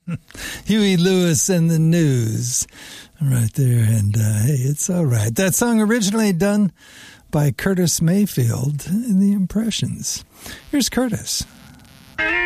Huey Lewis and the News right there. And hey, it's all right. That song originally done by Curtis Mayfield in the Impressions. Here's Curtis.